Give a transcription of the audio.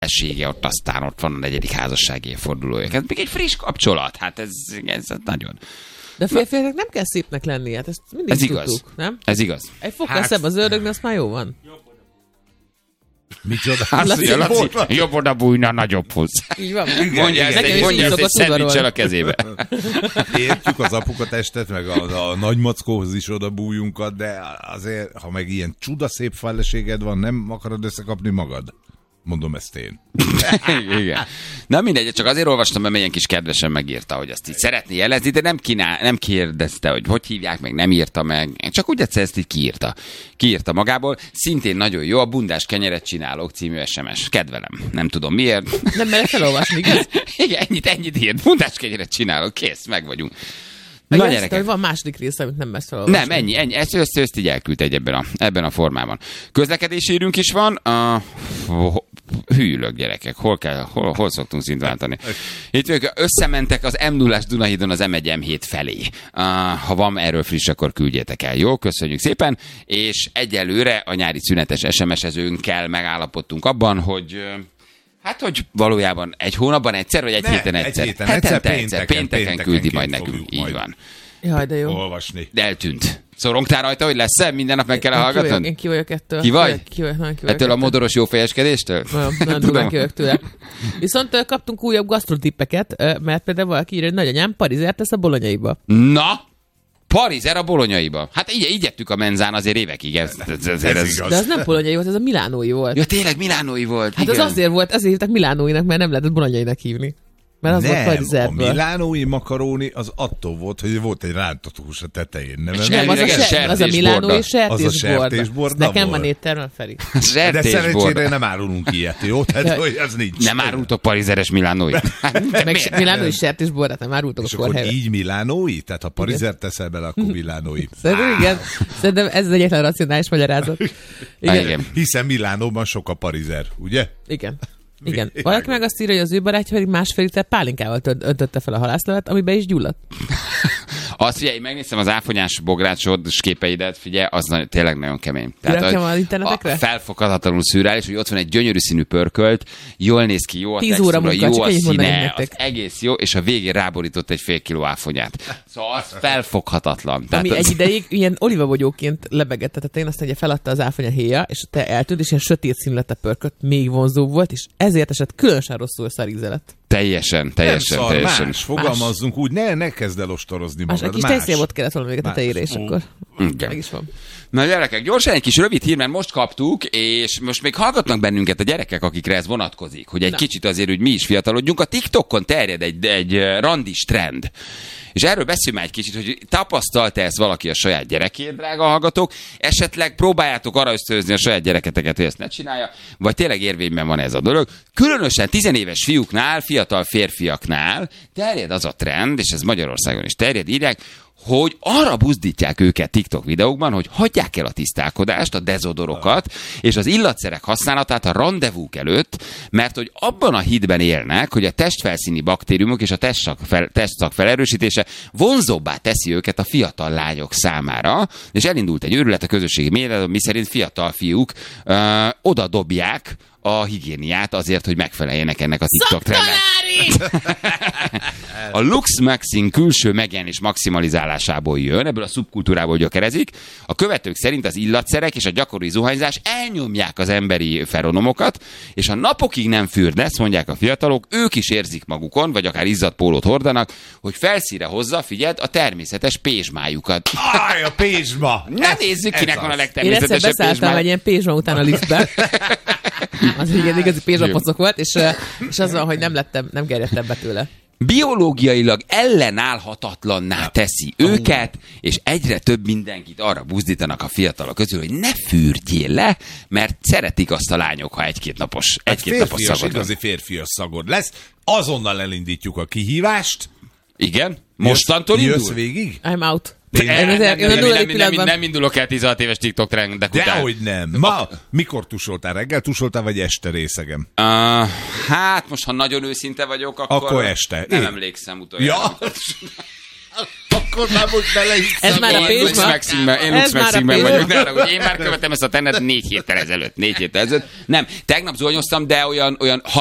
felesége, ott van a 4. házassági évfordulója. Ez még egy friss kapcsolat, hát ez nagyon... De férfiaknak nem kell szépnek lenni, hát ezt mindig tudtuk, igaz. Nem? Ez igaz. Egy fokkal szebb az ördögnek, az már jó van. Micsoda? Laci, jobb oda bújna, nagyobb pusz. Így van. Mondja ezt egy szendvicsel a kezébe. Értjük az apukatestet, meg a nagymackóhoz is oda bújunkat, de azért, ha meg ilyen csudaszép feleséged van, nem akarod összekapni magad? Mondom ezt én. Igen. Na mindegy, csak azért olvastam, mert milyen kis kedvesen megírta, hogy azt így szeretné jelezni, de nem kérdezte, hogy hívják meg, nem írta meg. Csak úgy egyszer ezt így kiírta magából. Szintén nagyon jó, a bundás kenyeret csinálok című SMS. Kedvelem. Nem tudom miért. Nem merek felolvasni, igaz? Igen, ennyit írt. Bundás kenyeret csinálok, kész, meg vagyunk. Na gyerekek. Van második része, amit nem mersz felolvasni. Nem, ennyi. Ezt így elküldte ebben a formában. Közlekedési írünk is van. Hűlök, gyerekek. Hol szoktunk szint váltani? Itt összementek az M0-ás Dunahídon az M1-M7 felé. Ha van erről friss, akkor küldjétek el. Jó, köszönjük szépen. És egyelőre a nyári szünetes SMS-ezőnkkel megállapodtunk abban, hogy valójában egy hónapban egyszer, vagy egy héten egyszer? Egy héten egyszer, pénteken küldi majd nekünk. Így van. Jaj, de jó. Olvasni. De eltűnt. Szorongtál rajta, hogy lesz-e? Minden nap meg kell hallgatnod? Én ki vagyok ettől. Ki vagy? Ki vagyok ettől a modoros jófejeskedéstől? Nagyon durván ki vagyok tőle. Viszont kaptunk újabb gasztrotippeket, mert például valaki írja, hogy nagyanyám parizert tesz a bolonyaiba. Na! Parizer a bolonyaiba. Hát így ettük a menzán azért évekig. Ez de az nem bolonyai volt, ez a milánói volt. Ja, tényleg milánói volt. Hát igen. Az azért volt, ezért hívták milánóinak, mert nem lehetett bolonyainak hívni. Mert az volt parizerből. A milánói makaróni az attól volt, hogy volt egy rántott hús a tetején. Nem, az a milánói sertésbord. Nekem van éttermen, Feri. De szerencsére nem árulunk ilyet, jó? Tehát, hogy az nincs. Nem árultok parizeres milánói. Meg milánói sertésbordat nem árultok a korhelyre. És akkor így milánói? Tehát ha parizert teszel bele, akkor milánói. Szerintem ez az egyetlen racionális magyarázat. Igen. Hiszen Milánóban sok a parizer, ugye? Igen. Valaki meg azt írja, hogy az ő barátja pedig 1,5 liter pálinkával öntötte fel a halászlevet, amiben is gyulladt. Azt figyelj, megnéztem az áfonyás bográcsod képeidet, figyelj, az tényleg nagyon kemény. Tehát az internetekre? Felfoghatatlanul szürreális, hogy ott van egy gyönyörű színű pörkölt, jól néz ki, jó a textúra, jó a színe, az egész jó, és a végén ráborított egy fél kiló áfonyát. Szóval az felfoghatatlan. Ami egy ideig ilyen olivabogyóként lebegett, tehát én azt mondja, feladta az áfonya héja, és te eltűnt, és ilyen sötét színű lett a pörkölt, még vonzóbb volt, és ezért esett különösen rosszul szaríze lett. Teljesen. Más, fogalmazzunk úgy, ne kezd el ostorozni magad. Egy kis tejszélbot kellett volna még a tetejére, és akkor meg is van. Na gyerekek, gyorsan egy kis rövid hír, mert most kaptuk, és most még hallgatnak bennünket a gyerekek, akikre ez vonatkozik, hogy egy kicsit azért, hogy mi is fiatalodjunk. A TikTokon terjed egy randis trend. És erről beszélj már egy kicsit, hogy tapasztalta ezt valaki a saját gyerekét, drága hallgatók, esetleg próbáljátok arra ösztönözni a saját gyereketeket, hogy ezt ne csinálja, vagy tényleg érvényben van ez a dolog. Különösen 10 éves fiúknál, fiatal férfiaknál terjed az a trend, és ez Magyarországon is terjed, írják, hogy arra buzdítják őket TikTok videókban, hogy hagyják el a tisztálkodást, a dezodorokat, és az illatszerek használatát a randevúk előtt, mert hogy abban a hitben élnek, hogy a testfelszíni baktériumok és a testszak felerősítése vonzóbbá teszi őket a fiatal lányok számára, és elindult egy őrület a közösségi médiában, miszerint fiatal fiúk oda dobják a higiéniát azért, hogy megfeleljenek ennek a TikTok trendnek. A Lux Maxin külső megjelenés maximalizálásából jön, ebből a szubkultúrából gyökerezik. A követők szerint az illatszerek és a gyakori zuhanyzás elnyomják az emberi feronomokat, és ha napokig nem fürdesz, mondják a fiatalok, ők is érzik magukon, vagy akár izzadt pólót hordanak, hogy felszíre hozza, figyeld, a természetes pézsmájukat. Aj, a pézsma! Na nézzük, kinek van a legtermészetesebb pézsmája. Én egyszer beszálltam egy ilyen pézsma után a liftbe. Az igazi pézsmapocok volt, és az van, hogy nem gerjedtem be tőle. Biológiailag ellenállhatatlanná teszi őket, és egyre több mindenkit arra buzdítanak a fiatalok közül, hogy ne fürdjél le, mert szeretik azt a lányok, ha egy-két napos szagod. Igazi férfias szagod lesz. Azonnal elindítjuk a kihívást. Igen? Mostantól indul? Jössz végig? I'm out. Nem indulok el 16 éves TikTok trendek után. Dehogy nem. Ma mikor tusoltál? Reggel tusoltál, vagy este részegem? Hát most, ha nagyon őszinte vagyok, akkor este. Nem emlékszem utoljára. Ja. akkor már most belehiszem. Ez már a Én pénzma? Lux Ez már a Maximben pénzma? vagyok, de hogy én már követem ezt a tendet 4 héttel ezelőtt. Nem, tegnap zuhanyoztam, de olyan